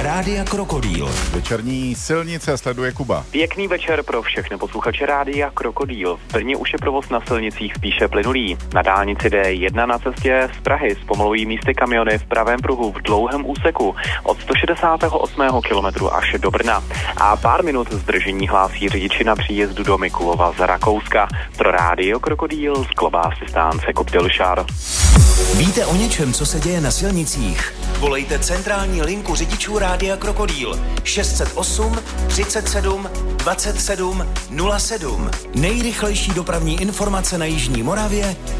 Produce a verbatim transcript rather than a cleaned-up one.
Rádia Krokodýl. Večerní silnice sleduje Kuba. Pěkný večer pro všechny posluchače Rádia Krokodýl. V Brně už je provoz na silnicích spíše plynulý. Na dálnici D jedna na cestě z Prahy zpomalují místy kamiony v pravém pruhu v dlouhém úseku od sto šedesátého osmého kilometru až do Brna. A pár minut zdržení hlásí řidiči na příjezdu do Mikulova z Rakouska. Pro Rádio Krokodýl z klobásy stánce Koptilšar. Víte o něčem, co se děje na silnicích? Volejte centrální linku řidičů Rádia Krokodýl šest set osm třicet sedm dvacet sedm nula sedm. Nejrychlejší dopravní informace na jižní Moravě